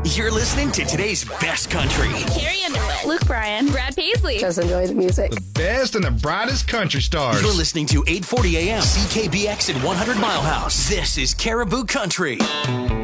You're listening to today's best country. Carrie Underwood, Luke Bryan, Brad Paisley. Just enjoy the music. The best and the brightest country stars. You're listening to 840 AM, CKBX at 100 Mile House. This is Caribou Country.